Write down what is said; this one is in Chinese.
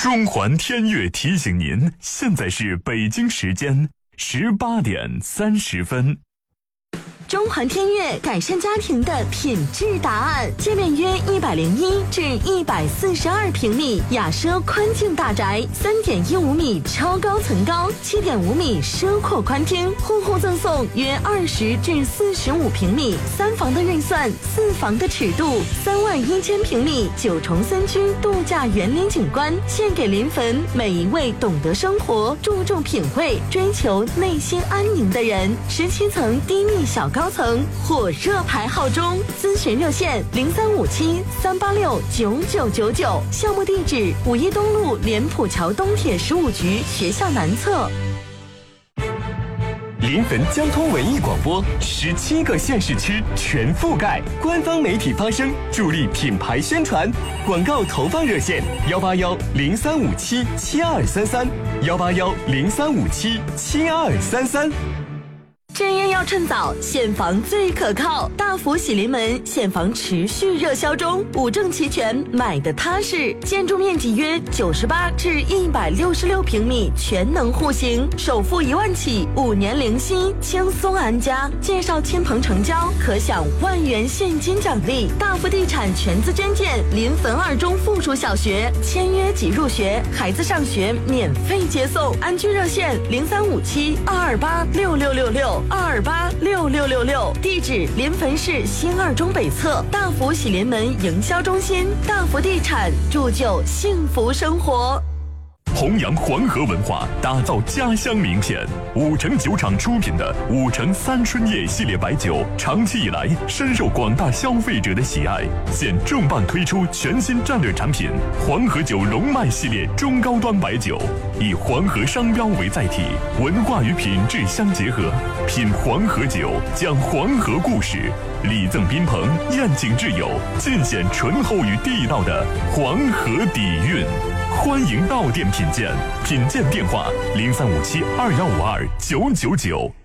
中环天悦提醒您，现在是北京时间18点30分。 中环天悦改善家庭的品质答案，界面约101至142平米，雅奢宽境大宅，3.15米超高层高，7.5米奢阔宽厅，户户赠送约20至45平米，3房的预算，4房的尺度，31000平米9重3居度假园林景观，献给临汾每一位懂得生活、注重品味、追求内心安宁的人。17层低密小高层火热排号中，咨询热线0357-386-9999，项目地址5一东路莲浦桥东铁15局学校南侧。 临汾交通文艺广播17个县市区全覆盖，官方媒体发声，助力品牌宣传。广告投放热线181-0357-7233，181-0357-7233。 置业要趁早，现房最可靠。大福喜临门现房持续热销中，5证齐全，买的踏实。建筑面积约98至166平米，全能户型，首付1万起，5年零息，轻松安家。介绍亲朋成交，可享1万元现金奖励。大福地产全资捐建临汾2中附属小学，签约即入学，孩子上学免费接送。安居热线0357-228-6666。228-6666，地址临汾市新2中北侧大福喜临门营销中心。大福地产，铸就幸福生活。 弘扬黄河文化，打造家乡名片。5城酒厂出品的5城3春夜系列白酒，长期以来深受广大消费者的喜爱。现重磅推出全新战略产品黄河酒龙脉系列中高端白酒，以黄河商标为载体，文化与品质相结合，品黄河酒，讲黄河故事，礼赠宾朋，宴请挚友，尽显醇厚与地道的黄河底蕴。欢迎到店品鉴，品鉴电话0357-2152-999。